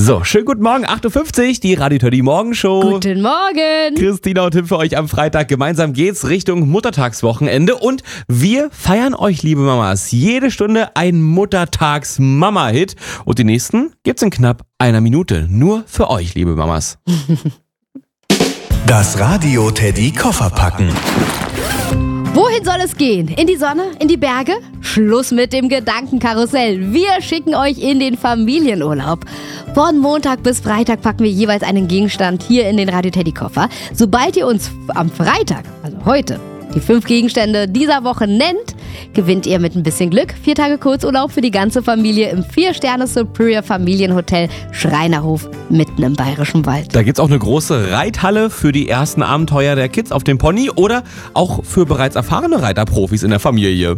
So, schönen guten Morgen, 8.50 Uhr, die Radio Teddy Morgenshow. Guten Morgen. Christina und Tim für euch am Freitag. Gemeinsam geht's Richtung Muttertagswochenende und wir feiern euch, liebe Mamas, jede Stunde ein Muttertags-Mama-Hit und die nächsten gibt's in knapp einer Minute. Nur für euch, liebe Mamas. Das Radio Teddy Koffer packen. Wohin soll es gehen? In die Sonne? In die Berge? Schluss mit dem Gedankenkarussell. Wir schicken euch in den Familienurlaub. Von Montag bis Freitag packen wir jeweils einen Gegenstand hier in den Radio Teddy Koffer. Sobald ihr uns am Freitag, also heute, die 5 Gegenstände dieser Woche nennt, gewinnt ihr mit ein bisschen Glück 4 Tage Kurzurlaub für die ganze Familie im 4-Sterne Superior Familienhotel Schreinerhof mitten im Bayerischen Wald. Da gibt's auch eine große Reithalle für die ersten Abenteuer der Kids auf dem Pony oder auch für bereits erfahrene Reiterprofis in der Familie.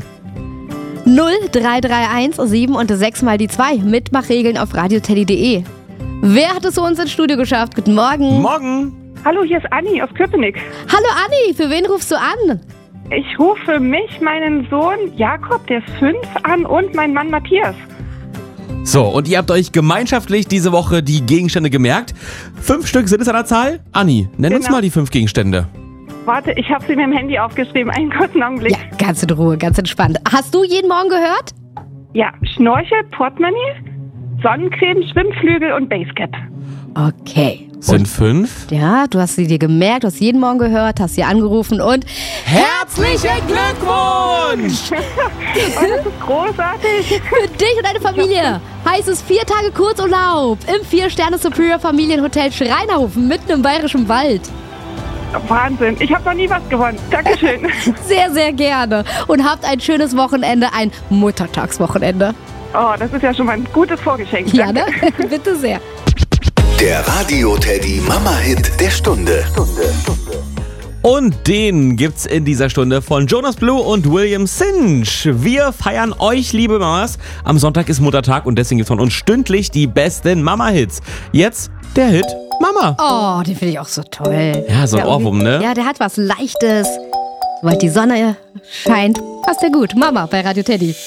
0331 7 und 6 mal die 2. Mitmachregeln auf radioteddy.de. Wer hat es zu uns ins Studio geschafft? Guten Morgen. Morgen. Hallo, hier ist Anni aus Köpenick. Hallo Anni, für wen rufst du an? Ich rufe mich, meinen Sohn Jakob, der ist 5, an und meinen Mann Matthias. So, und ihr habt euch gemeinschaftlich diese Woche die Gegenstände gemerkt. 5 Stück sind es an der Zahl. Anni, nenn uns mal die 5 Gegenstände. Warte, ich habe sie mir im Handy aufgeschrieben. Einen kurzen Augenblick. Ja, ganz in Ruhe, ganz entspannt. Hast du jeden Morgen gehört? Ja, Schnorchel, Portemonnaie, Sonnencreme, Schwimmflügel und Basecap. Okay. Sind 5? Ja, du hast sie dir gemerkt, du hast jeden Morgen gehört, hast sie angerufen und Herzlichen Glückwunsch! Oh, das ist großartig. für dich und deine Familie heißt es 4 Tage Kurzurlaub im 4-Sterne Superior Familienhotel Schreinerhof mitten im Bayerischen Wald. Wahnsinn, ich habe noch nie was gewonnen. Dankeschön. Sehr, sehr gerne. Und habt ein schönes Wochenende, ein Muttertagswochenende. Oh, das ist ja schon mal ein gutes Vorgeschenk. Ja, ne? Danke. Bitte sehr. Der Radio Teddy Mama-Hit der Stunde. Und den gibt's in dieser Stunde von Jonas Blue und William Cinch. Wir feiern euch, liebe Mamas. Am Sonntag ist Muttertag und deswegen gibt's von uns stündlich die besten Mama-Hits. Jetzt der Hit Mama. Oh, den finde ich auch so toll. Ja, so ein Ohrwurm, ne? Ja, der hat was Leichtes. Sobald die Sonne scheint, passt der gut. Mama bei Radio Teddy.